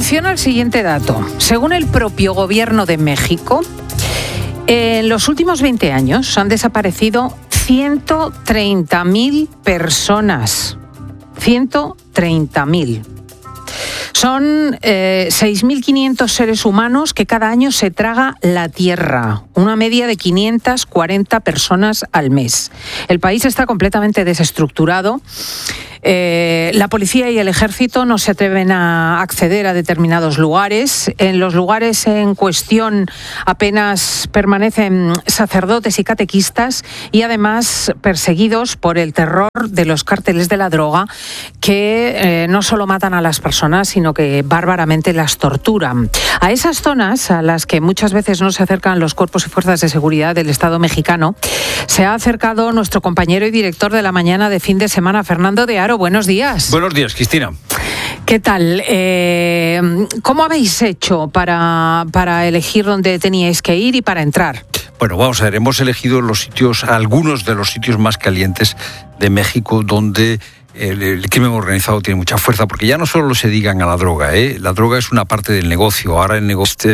Atención al siguiente dato. Según el propio gobierno de México, en los últimos 20 años han desaparecido 130.000 personas. 130.000. Son 6.500 seres humanos que cada año se traga la tierra, una media de 540 personas al mes. El país está completamente desestructurado. La policía y el ejército no se atreven a acceder a determinados lugares. En los lugares en cuestión apenas permanecen sacerdotes y catequistas, y además perseguidos por el terror de los cárteles de la droga, que no solo matan a las personas, sino que bárbaramente las torturan. A esas zonas, a las que muchas veces no se acercan los cuerpos y fuerzas de seguridad del Estado mexicano, se ha acercado nuestro compañero y director de La Mañana de Fin de Semana, Fernando de Aro. Buenos días. Buenos días, Cristina. ¿Qué tal? ¿Cómo habéis hecho para elegir dónde teníais que ir y para entrar? Bueno, vamos a ver, hemos elegido algunos de los sitios más calientes de México, donde el crimen organizado tiene mucha fuerza, porque ya no solo se dedican a la droga, la droga es una parte del negocio. Ahora el negocio,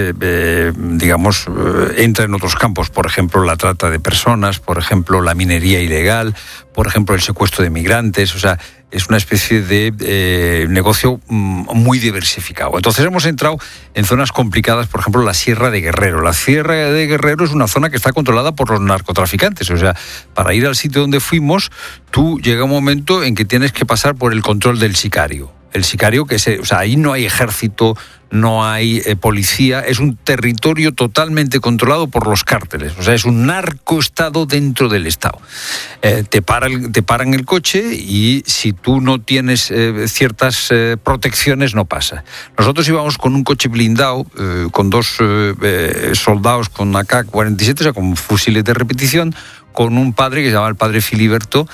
entra en otros campos, por ejemplo, la trata de personas, por ejemplo, la minería ilegal, por ejemplo, el secuestro de migrantes. O sea, es una especie de negocio muy diversificado. Entonces hemos entrado en zonas complicadas, por ejemplo, la Sierra de Guerrero. La Sierra de Guerrero es una zona que está controlada por los narcotraficantes. O sea, para ir al sitio donde fuimos, tú llega un momento en que tienes que pasar por el control del sicario. El sicario, ahí no hay ejército, no hay policía, es un territorio totalmente controlado por los cárteles. O sea, es un narcoestado dentro del Estado. Te paran el coche y si tú no tienes ciertas protecciones, no pasa. Nosotros íbamos con un coche blindado, con dos soldados con AK-47, o sea, con fusiles de repetición, con un padre que se llama el padre Filiberto,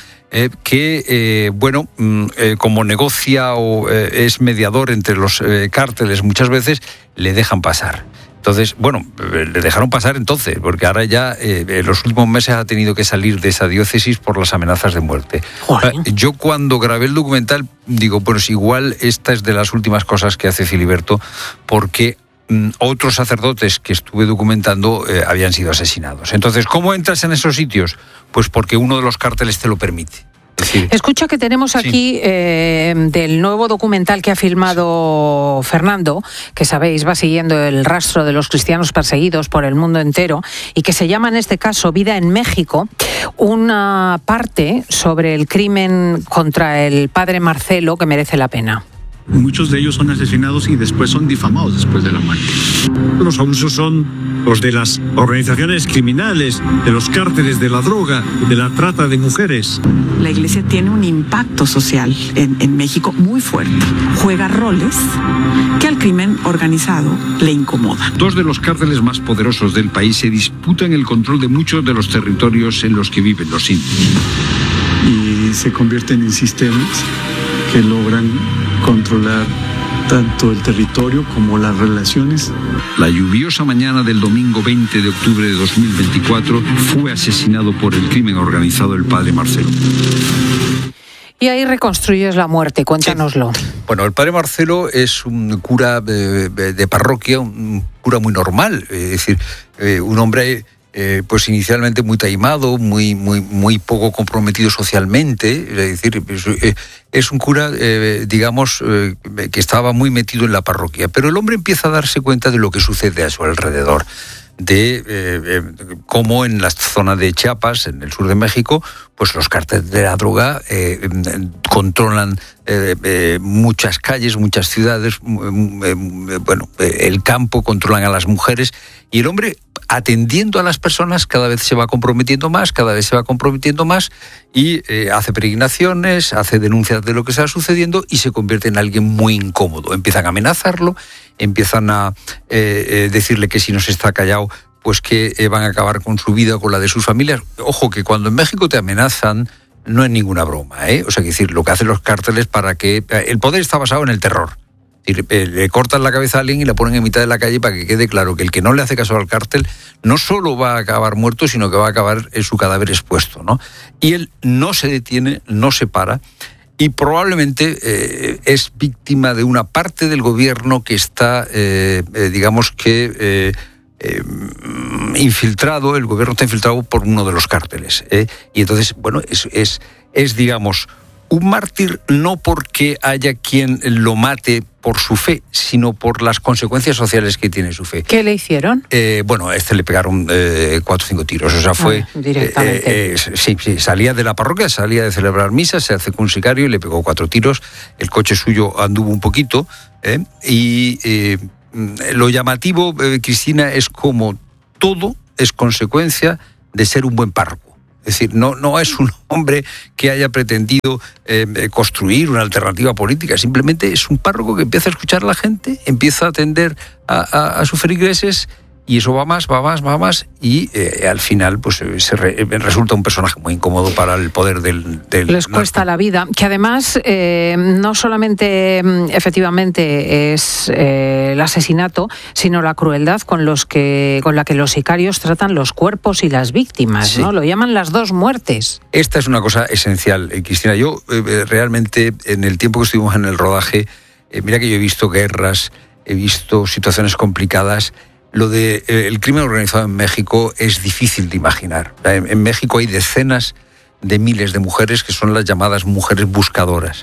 como negocia o es mediador entre los cárteles, muchas veces le dejan pasar. Entonces, le dejaron pasar entonces, porque ahora ya en los últimos meses ha tenido que salir de esa diócesis por las amenazas de muerte. Yo cuando grabé el documental digo, pues igual esta es de las últimas cosas que hace Filiberto, porque otros sacerdotes que estuve documentando habían sido asesinados. Entonces, ¿cómo entras en esos sitios? Pues porque uno de los cárteles te lo permite. Escucha, que tenemos aquí del nuevo documental que ha filmado Fernando, que sabéis va siguiendo el rastro de los cristianos perseguidos por el mundo entero y que se llama en este caso Vida en México, una parte sobre el crimen contra el padre Marcelo que merece la pena. Muchos de ellos son asesinados y después son difamados después de la muerte. Los abusos son los de las organizaciones criminales, de los cárteles de la droga, de la trata de mujeres. La Iglesia tiene un impacto social en México muy fuerte. Juega roles que al crimen organizado le incomodan. Dos de los cárteles más poderosos del país se disputan el control de muchos de los territorios en los que viven los indios. Y se convierten en sistemas que logran controlar tanto el territorio como las relaciones. La lluviosa mañana del domingo 20 de octubre de 2024 fue asesinado por el crimen organizado el padre Marcelo. Y ahí reconstruyes la muerte, cuéntanoslo. Sí. Bueno, el padre Marcelo es un cura de parroquia, un cura muy normal, es decir, un hombre pues inicialmente muy taimado, muy poco comprometido socialmente, es decir, es un cura, que estaba muy metido en la parroquia, pero el hombre empieza a darse cuenta de lo que sucede a su alrededor, de cómo en la zona de Chiapas, en el sur de México, pues los cárteles de la droga controlan muchas calles, muchas ciudades, el campo, controlan a las mujeres, y el hombre, atendiendo a las personas, cada vez se va comprometiendo más y hace peregrinaciones, hace denuncias de lo que está sucediendo y se convierte en alguien muy incómodo. Empiezan a amenazarlo, empiezan a decirle que si no se está callado, pues que van a acabar con su vida, con la de sus familias. Ojo, que cuando en México te amenazan no es ninguna broma, O sea, que decir, lo que hacen los cárteles para que... El poder está basado en el terror. Le cortan la cabeza a alguien y la ponen en mitad de la calle para que quede claro que el que no le hace caso al cártel no solo va a acabar muerto, sino que va a acabar su cadáver expuesto, ¿no? Y él no se detiene, no se para, y probablemente es víctima de una parte del gobierno que está, digamos que... infiltrado, el gobierno está infiltrado por uno de los cárteles. Y entonces, bueno, es, digamos, un mártir no porque haya quien lo mate por su fe, sino por las consecuencias sociales que tiene su fe. ¿Qué le hicieron? Bueno, a este le pegaron 4 o 5 tiros, o sea, fue... directamente. Sí, salía de la parroquia, salía de celebrar misa, se acercó un sicario y le pegó 4 tiros, el coche suyo anduvo un poquito, lo llamativo, Cristina, es como todo es consecuencia de ser un buen párroco. Es decir, no es un hombre que haya pretendido construir una alternativa política, simplemente es un párroco que empieza a escuchar a la gente, empieza a atender a sus feligreses, y eso va más, y al final pues resulta un personaje muy incómodo para el poder del Les cuesta la vida, que además no solamente efectivamente es el asesinato, sino la crueldad con la que los sicarios tratan los cuerpos y las víctimas, sí. ¿No? Lo llaman las 2 muertes. Esta es una cosa esencial, Cristina. Yo realmente, en el tiempo que estuvimos en el rodaje, mira que yo he visto guerras, he visto situaciones complicadas. Lo de el crimen organizado en México es difícil de imaginar. En México hay decenas de miles de mujeres que son las llamadas mujeres buscadoras.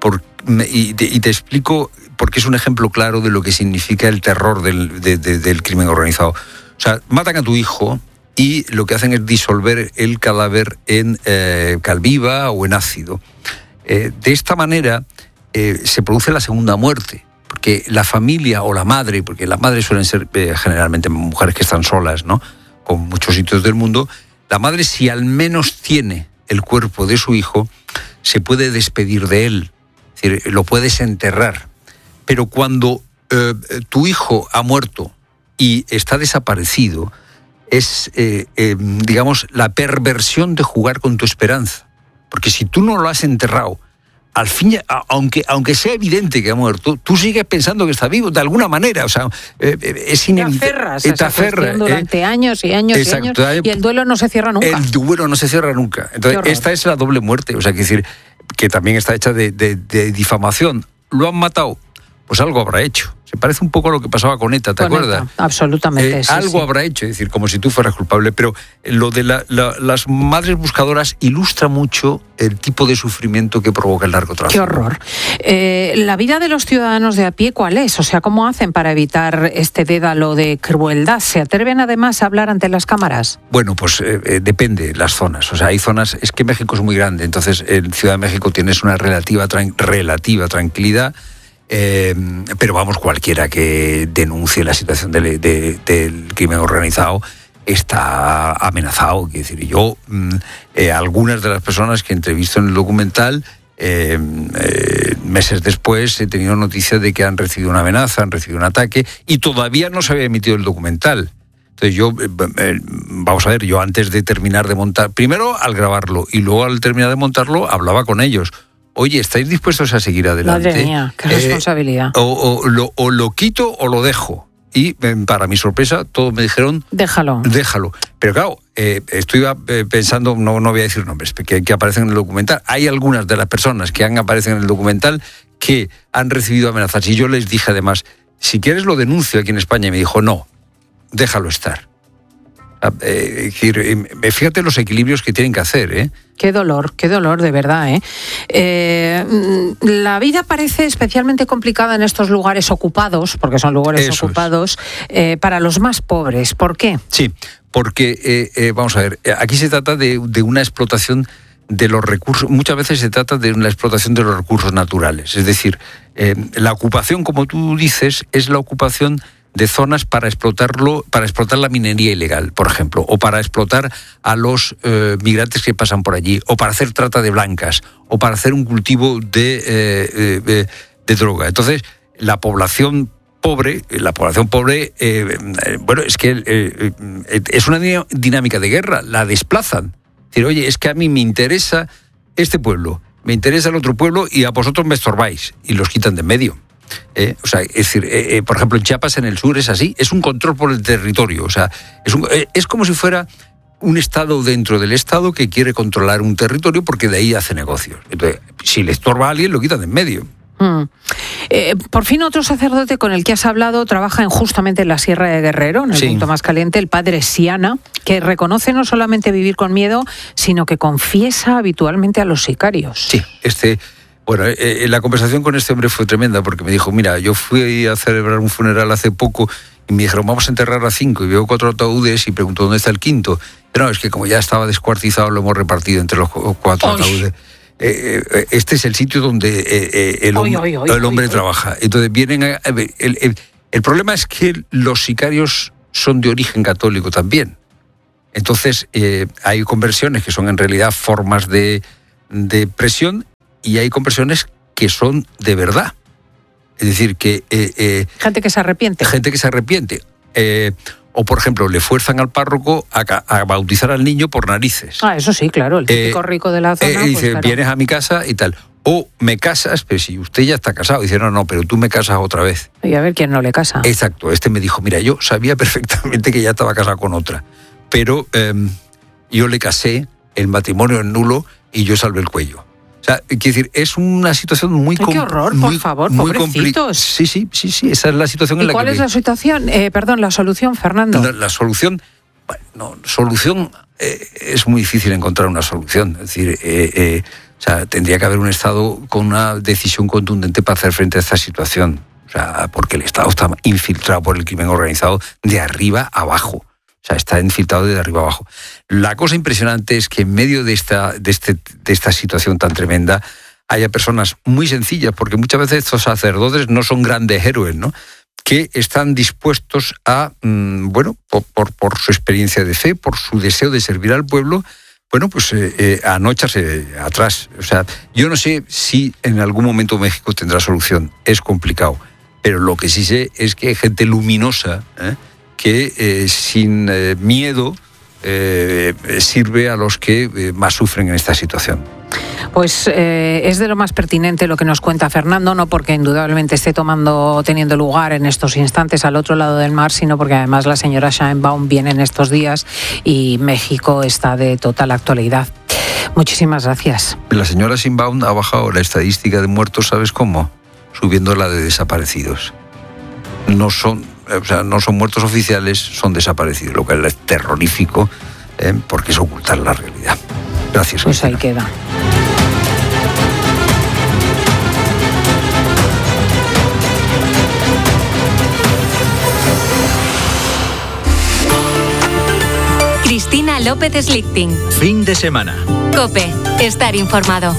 Y te explico porque es un ejemplo claro de lo que significa el terror del crimen organizado. O sea, matan a tu hijo y lo que hacen es disolver el cadáver en calviva o en ácido. De esta manera se produce la segunda muerte. Porque la familia o la madre, porque las madres suelen ser generalmente mujeres que están solas, ¿no? Con muchos sitios del mundo, la madre, si al menos tiene el cuerpo de su hijo, se puede despedir de él, es decir, lo puedes enterrar. Pero cuando tu hijo ha muerto y está desaparecido, es, digamos, la perversión de jugar con tu esperanza. Porque si tú no lo has enterrado, al fin, aunque sea evidente que ha muerto, tú sigues pensando que está vivo de alguna manera, o sea, es inevitable. Te aferras durante años y años. Exacto, y años, y el duelo no se cierra nunca. El duelo no se cierra nunca. Entonces, esta es la doble muerte, o sea, que decir que también está hecha de difamación. ¿Lo han matado? Pues algo habrá hecho. Se parece un poco a lo que pasaba con ETA, ¿te acuerdas? Absolutamente. Algo habrá hecho, es decir, como si tú fueras culpable. Pero lo de las madres buscadoras ilustra mucho el tipo de sufrimiento que provoca el narcotráfico. ¡Qué horror! ¿La vida de los ciudadanos de a pie cuál es? O sea, ¿cómo hacen para evitar este dédalo de crueldad? ¿Se atreven además a hablar ante las cámaras? Bueno, pues depende de las zonas. O sea, hay zonas... Es que México es muy grande, entonces en Ciudad de México tienes una relativa tranquilidad. Pero vamos, cualquiera que denuncie la situación del crimen organizado está amenazado. Quiero decir, yo, algunas de las personas que entrevisto en el documental, meses después he tenido noticias de que han recibido una amenaza, han recibido un ataque, y todavía no se había emitido el documental. Entonces yo, vamos a ver, yo antes de terminar de montar, primero al grabarlo y luego al terminar de montarlo, hablaba con ellos. Oye, ¿estáis dispuestos a seguir adelante? Madre mía, qué responsabilidad. O lo quito o lo dejo. Y para mi sorpresa, todos me dijeron... Déjalo. Pero claro, estoy pensando, no voy a decir nombres, que aparecen en el documental. Hay algunas de las personas que aparecen en el documental que han recibido amenazas. Y yo les dije además, si quieres lo denuncio aquí en España. Y me dijo, no, déjalo estar. Fíjate los equilibrios que tienen que hacer, ¿eh? Qué dolor, de verdad, la vida parece especialmente complicada en estos lugares ocupados, porque son lugares ocupados, para los más pobres. ¿Por qué? Sí, porque, vamos a ver, aquí se trata de una explotación de los recursos, muchas veces se trata de una explotación de los recursos naturales. Es decir, la ocupación, como tú dices, es la ocupación de zonas para explotar la minería ilegal, por ejemplo, o para explotar a los migrantes que pasan por allí, o para hacer trata de blancas, o para hacer un cultivo de droga. Entonces, la población pobre, bueno, es que es una dinámica de guerra, la desplazan. Es decir, oye, es que a mí me interesa este pueblo, me interesa el otro pueblo y a vosotros me estorbáis, y los quitan de en medio. O sea, es decir, por ejemplo, en Chiapas, en el sur, es así, es un control por el territorio. O sea, es como si fuera un Estado dentro del Estado que quiere controlar un territorio porque de ahí hace negocios. Entonces, si le estorba a alguien, lo quitan de en medio. Por fin otro sacerdote con el que has hablado trabaja justamente en la Sierra de Guerrero, en el punto más caliente, el padre Siana, que reconoce no solamente vivir con miedo, sino que confiesa habitualmente a los sicarios. Sí, la conversación con este hombre fue tremenda porque me dijo, mira, yo fui a celebrar un funeral hace poco y me dijeron, vamos a enterrar a 5, y veo 4 ataúdes y pregunto, ¿dónde está el quinto? Pero no, es que como ya estaba descuartizado lo hemos repartido entre los 4 ataúdes. Este es el sitio donde el hombre trabaja. Entonces vienen el problema es que los sicarios son de origen católico también. Entonces hay conversiones que son en realidad formas de presión y hay conversiones que son de verdad. Es decir, que... gente que se arrepiente. Gente que se arrepiente. O, por ejemplo, le fuerzan al párroco a bautizar al niño por narices. Eso sí, claro, el típico rico de la zona. Dice, claro, vienes a mi casa y tal. O me casas, pero si usted ya está casado. Dice, no, pero tú me casas otra vez. Y a ver quién no le casa. Exacto. Este me dijo, mira, yo sabía perfectamente que ya estaba casado con otra. Pero yo le casé, el matrimonio es nulo y yo salvé el cuello. O sea, quiero decir, es una situación muy ¡qué horror, por favor, pobrecitos! Sí, esa es la situación en la que... ¿Y cuál es la situación? La solución, Fernando. La solución... solución... es muy difícil encontrar una solución. Es decir, tendría que haber un Estado con una decisión contundente para hacer frente a esta situación. O sea, porque el Estado está infiltrado por el crimen organizado de arriba a abajo. O sea, está infiltrado de arriba abajo. La cosa impresionante es que en medio de esta situación tan tremenda haya personas muy sencillas, porque muchas veces estos sacerdotes no son grandes héroes, ¿no?, que están dispuestos a, por su experiencia de fe, por su deseo de servir al pueblo, a no echarse atrás. O sea, yo no sé si en algún momento México tendrá solución. Es complicado. Pero lo que sí sé es que hay gente luminosa, que sin miedo sirve a los que más sufren en esta situación. Pues es de lo más pertinente lo que nos cuenta Fernando, no porque indudablemente esté teniendo lugar en estos instantes al otro lado del mar, sino porque además la señora Sheinbaum viene en estos días y México está de total actualidad. Muchísimas gracias. La señora Sheinbaum ha bajado la estadística de muertos, ¿sabes cómo? Subiendo la de desaparecidos. No son muertos oficiales, son desaparecidos, lo que es terrorífico, porque es ocultar la realidad. Gracias. Pues ahí queda. Cristina López Slichting. Fin de semana. COPE. Estar informado.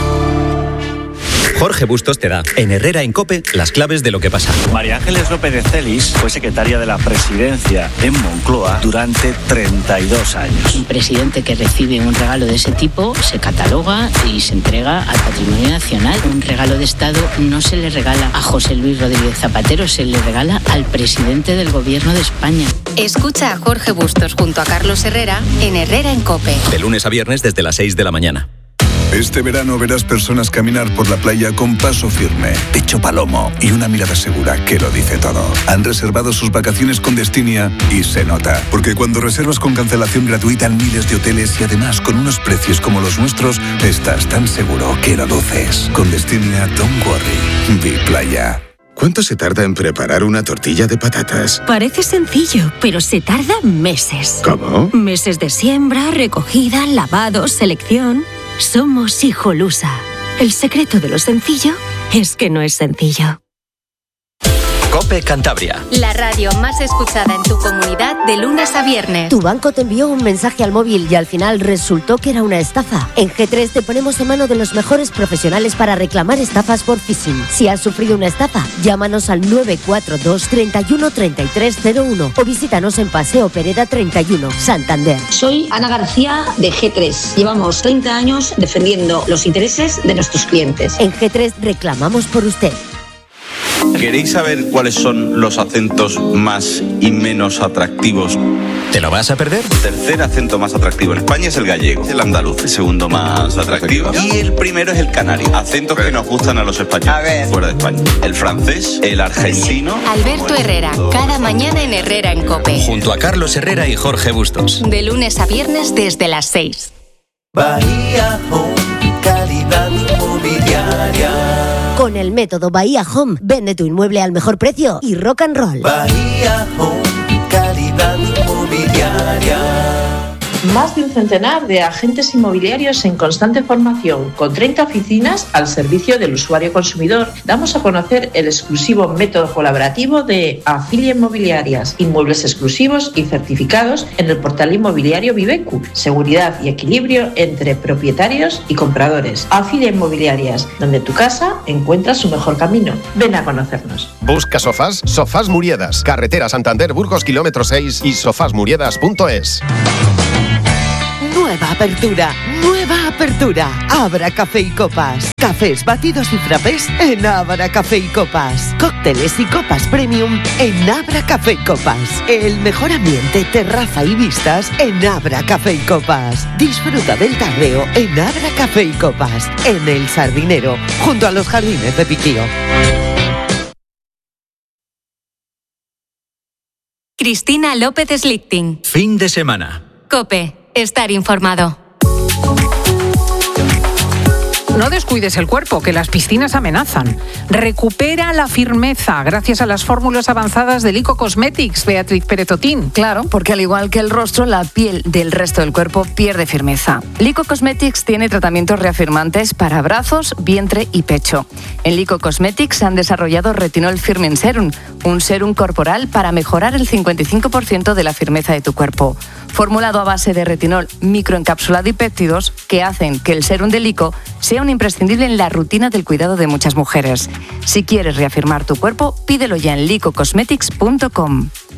Jorge Bustos te da, en Herrera en COPE, las claves de lo que pasa. María Ángeles López de Celis fue secretaria de la Presidencia en Moncloa durante 32 años. Un presidente que recibe un regalo de ese tipo se cataloga y se entrega al patrimonio nacional. Un regalo de Estado no se le regala a José Luis Rodríguez Zapatero, se le regala al presidente del Gobierno de España. Escucha a Jorge Bustos junto a Carlos Herrera en Herrera en COPE. De lunes a viernes desde las 6 de la mañana. Este verano verás personas caminar por la playa con paso firme, pecho palomo y una mirada segura que lo dice todo. Han reservado sus vacaciones con Destinia y se nota, porque cuando reservas con cancelación gratuita en miles de hoteles y además con unos precios como los nuestros, estás tan seguro que lo luces. Con Destinia, don't worry. Be playa. ¿Cuánto se tarda en preparar una tortilla de patatas? Parece sencillo, pero se tarda meses. ¿Cómo? Meses de siembra, recogida, lavado, selección. Somos Hijolusa. El secreto de lo sencillo es que no es sencillo. COPE Cantabria. La radio más escuchada en tu comunidad de lunes a viernes. Tu banco te envió un mensaje al móvil y al final resultó que era una estafa. En G3 te ponemos en mano de los mejores profesionales para reclamar estafas por phishing. Si has sufrido una estafa, llámanos al 942 31 3301 o visítanos en Paseo Pereda 31, Santander. Soy Ana García de G3. Llevamos 30 años defendiendo los intereses de nuestros clientes. En G3 reclamamos por usted. ¿Queréis saber cuáles son los acentos más y menos atractivos? ¿Te lo vas a perder? El tercer acento más atractivo en España es el gallego, el andaluz, el segundo más atractivo. Y el primero es el canario. Acentos que nos gustan a los españoles fuera de España. El francés, el argentino. Alberto Herrera, cada mañana en Herrera en COPE. Junto a Carlos Herrera y Jorge Bustos. De lunes a viernes desde las 6. Bahía Home, calidad inmobiliaria. Con el método Bahía Home, vende tu inmueble al mejor precio y rock and roll. Bahía Home, calidad inmobiliaria. Más de un centenar de agentes inmobiliarios en constante formación, con 30 oficinas al servicio del usuario consumidor. Damos a conocer el exclusivo método colaborativo de Afilia Inmobiliarias, inmuebles exclusivos y certificados en el portal inmobiliario Vivecu, seguridad y equilibrio entre propietarios y compradores. Afilia Inmobiliarias, donde tu casa encuentra su mejor camino. Ven a conocernos. Busca sofás, Sofás Muriedas, carretera Santander Burgos kilómetro 6 y sofasmuriedas.es. Nueva apertura. Abra Café y Copas. Cafés, batidos y frappés en Abra Café y Copas. Cócteles y copas premium en Abra Café y Copas. El mejor ambiente, terraza y vistas en Abra Café y Copas. Disfruta del tardeo en Abra Café y Copas, en El Sardinero, junto a los jardines de Piquío. Cristina López Slichting. Fin de semana. COPE. Estar informado. No descuides el cuerpo, que las piscinas amenazan. Recupera la firmeza gracias a las fórmulas avanzadas de Lico Cosmetics, Beatriz Pérez Otín. Claro, porque al igual que el rostro, la piel del resto del cuerpo pierde firmeza. Lico Cosmetics tiene tratamientos reafirmantes para brazos, vientre y pecho. En Lico Cosmetics han desarrollado Retinol Firming Serum, un serum corporal para mejorar el 55% de la firmeza de tu cuerpo. Formulado a base de retinol microencapsulado y péptidos que hacen que el serum de Lico sea un imprescindible en la rutina del cuidado de muchas mujeres. Si quieres reafirmar tu cuerpo, pídelo ya en licocosmetics.com.